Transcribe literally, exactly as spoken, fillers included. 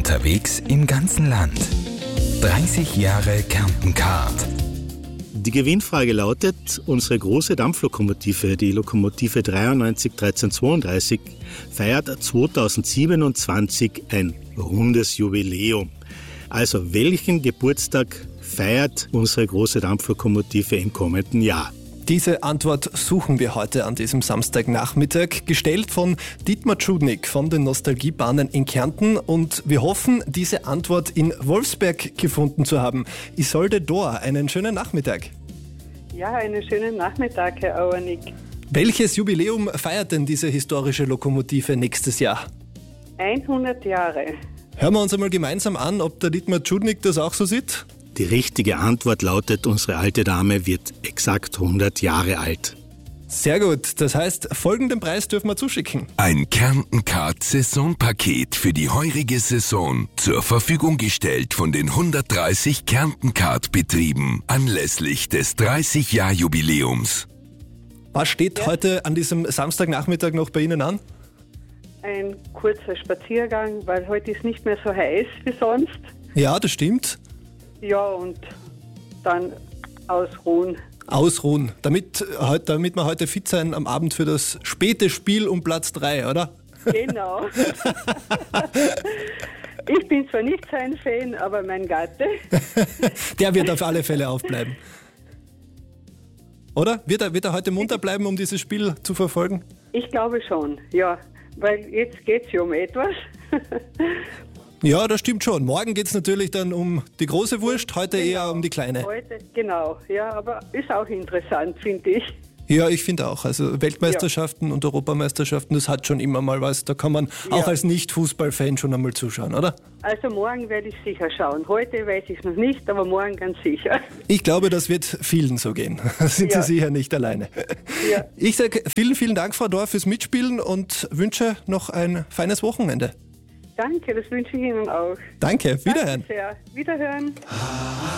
Unterwegs im ganzen Land. dreißig Jahre Kärnten-Kart. Die Gewinnfrage lautet, unsere große Dampflokomotive, die Lokomotive dreiundneunzig dreizehn-zweiunddreißig, feiert zweitausendsiebenundzwanzig ein rundes Jubiläum. Also welchen Geburtstag feiert unsere große Dampflokomotive im kommenden Jahr? Diese Antwort suchen wir heute an diesem Samstagnachmittag, gestellt von Dietmar Tschudnik von den Nostalgiebahnen in Kärnten, und wir hoffen, diese Antwort in Wolfsberg gefunden zu haben. Isolde Dohr, einen schönen Nachmittag. Ja, einen schönen Nachmittag, Herr Auernick. Welches Jubiläum feiert denn diese historische Lokomotive nächstes Jahr? hundert Jahre. Hören wir uns einmal gemeinsam an, ob der Dietmar Tschudnik das auch so sieht. Die richtige Antwort lautet, unsere alte Dame wird exakt hundert Jahre alt. Sehr gut, das heißt, folgenden Preis dürfen wir zuschicken. Ein Kärnten-Kart-Saisonpaket für die heurige Saison, zur Verfügung gestellt von den hundertdreißig Kärnten-Kart-Betrieben anlässlich des dreißig-Jahr-Jubiläums. Was steht ja. heute an diesem Samstagnachmittag noch bei Ihnen an? Ein kurzer Spaziergang, weil heute ist nicht mehr so heiß wie sonst. Ja, das stimmt. Ja, und dann ausruhen. Ausruhen, damit, damit wir heute fit sein am Abend für das späte Spiel um Platz drei, oder? Genau. Ich bin zwar nicht sein Fan, aber mein Gatte. Der wird auf alle Fälle aufbleiben. Oder? Wird er, wird er heute munter bleiben, um dieses Spiel zu verfolgen? Ich glaube schon, ja. Weil jetzt geht es ja um etwas. Ja, das stimmt schon. Morgen geht es natürlich dann um die große Wurst, heute genau. eher um die kleine. Heute, genau, ja, aber ist auch interessant, finde ich. Ja, ich finde auch. Also Weltmeisterschaften ja. und Europameisterschaften, das hat schon immer mal was. Da kann man ja. auch als Nicht-Fußball-Fan schon einmal zuschauen, oder? Also morgen werde ich sicher schauen. Heute weiß ich es noch nicht, aber morgen ganz sicher. Ich glaube, das wird vielen so gehen. Da sind ja. Sie sicher nicht alleine. Ja. Ich sage vielen, vielen Dank, Frau Dohr, fürs Mitspielen und wünsche noch ein feines Wochenende. Danke, das wünsche ich Ihnen auch. Danke, wiederhören. Danke sehr. Wiederhören.